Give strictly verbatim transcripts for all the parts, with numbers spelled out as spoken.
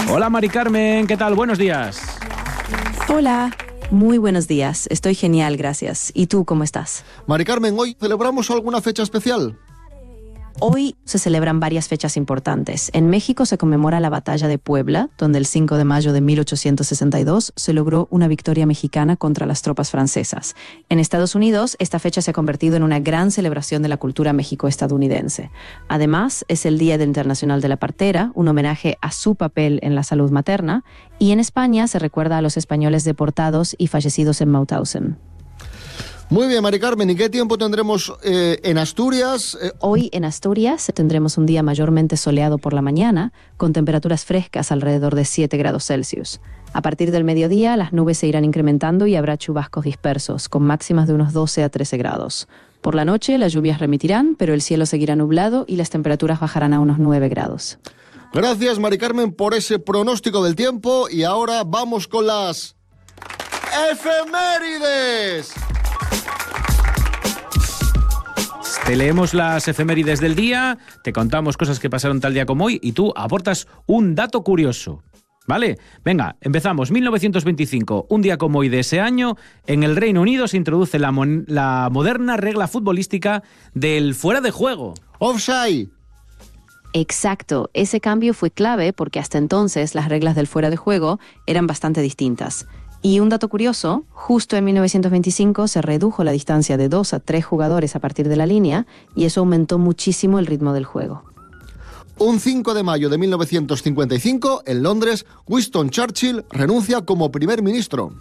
Hola Mari Carmen, ¿qué tal? Buenos días. Hola, muy buenos días. Estoy genial, gracias. ¿Y tú cómo estás? Mari Carmen, ¿hoy celebramos alguna fecha especial? Hoy se celebran varias fechas importantes. En México se conmemora la Batalla de Puebla, donde el cinco de mayo de mil ochocientos sesenta y dos se logró una victoria mexicana contra las tropas francesas. En Estados Unidos, esta fecha se ha convertido en una gran celebración de la cultura mexico-estadounidense. Además, es el Día Internacional de la Partera, un homenaje a su papel en la salud materna, y en España se recuerda a los españoles deportados y fallecidos en Mauthausen. Muy bien, Mari Carmen, ¿y qué tiempo tendremos eh, en Asturias? Eh... Hoy en Asturias tendremos un día mayormente soleado por la mañana, con temperaturas frescas alrededor de siete grados Celsius. A partir del mediodía, las nubes se irán incrementando y habrá chubascos dispersos, con máximas de unos doce a trece grados. Por la noche, las lluvias remitirán, pero el cielo seguirá nublado y las temperaturas bajarán a unos nueve grados. Gracias, Mari Carmen, por ese pronóstico del tiempo. Y ahora vamos con las efemérides. Te leemos las efemérides del día, te contamos cosas que pasaron tal día como hoy y tú aportas un dato curioso. ¿Vale? Venga, empezamos. mil novecientos veinticinco, un día como hoy de ese año, en el Reino Unido se introduce la, mon- la moderna regla futbolística del fuera de juego. Offside. Exacto, ese cambio fue clave porque hasta entonces las reglas del fuera de juego eran bastante distintas. Y un dato curioso, justo en mil novecientos veinticinco se redujo la distancia de dos a tres jugadores a partir de la línea y eso aumentó muchísimo el ritmo del juego. Un cinco de mayo de mil novecientos cincuenta y cinco, en Londres, Winston Churchill renuncia como primer ministro.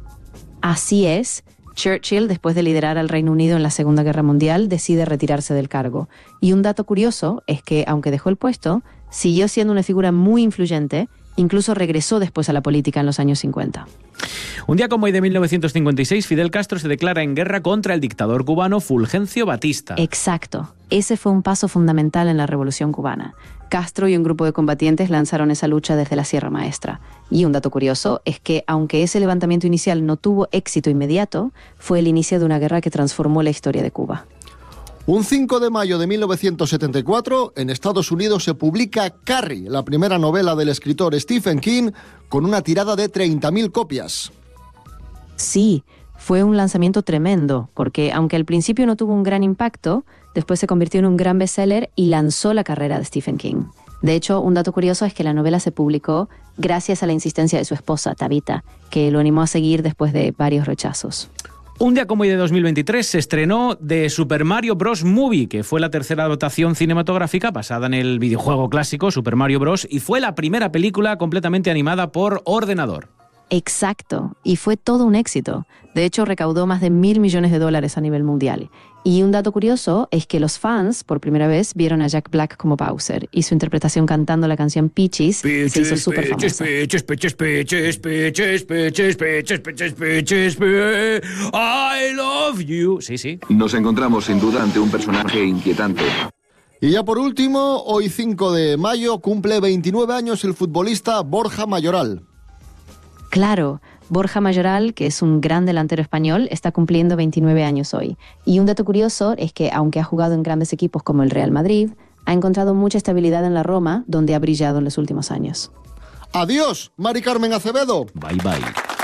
Así es, Churchill, después de liderar al Reino Unido en la Segunda Guerra Mundial, decide retirarse del cargo. Y un dato curioso es que, aunque dejó el puesto, siguió siendo una figura muy influyente. Incluso regresó después a la política en los años cincuenta. Un día como hoy de mil novecientos cincuenta y seis, Fidel Castro se declara en guerra contra el dictador cubano Fulgencio Batista. Exacto. Ese fue un paso fundamental en la Revolución Cubana. Castro y un grupo de combatientes lanzaron esa lucha desde la Sierra Maestra. Y un dato curioso es que, aunque ese levantamiento inicial no tuvo éxito inmediato, fue el inicio de una guerra que transformó la historia de Cuba. Un cinco de mayo de mil novecientos setenta y cuatro, en Estados Unidos se publica Carrie, la primera novela del escritor Stephen King, con una tirada de treinta mil copias. Sí, fue un lanzamiento tremendo, porque aunque al principio no tuvo un gran impacto, después se convirtió en un gran bestseller y lanzó la carrera de Stephen King. De hecho, un dato curioso es que la novela se publicó gracias a la insistencia de su esposa, Tabitha, que lo animó a seguir después de varios rechazos. Un día como hoy de dos mil veintitrés se estrenó The Super Mario Bros. Movie, que fue la tercera adaptación cinematográfica basada en el videojuego clásico Super Mario Bros. Y fue la primera película completamente animada por ordenador. Exacto, y fue todo un éxito. De hecho, recaudó más de mil millones de dólares a nivel mundial. Y un dato curioso es que los fans, por primera vez, vieron a Jack Black como Bowser, y su interpretación cantando la canción Peaches se hizo súper famosa. Peaches, Peaches, Peaches, Peaches, Peaches, Peaches, Peaches, Peaches, Peaches, I love you. Sí, sí. Nos encontramos sin duda ante un personaje inquietante. Y ya por último, hoy cinco de mayo cumple veintinueve años el futbolista Borja Mayoral. Claro, Borja Mayoral, que es un gran delantero español, está cumpliendo veintinueve años hoy. Y un dato curioso es que, aunque ha jugado en grandes equipos como el Real Madrid, ha encontrado mucha estabilidad en la Roma, donde ha brillado en los últimos años. Adiós, Mari Carmen Acevedo. Bye, bye.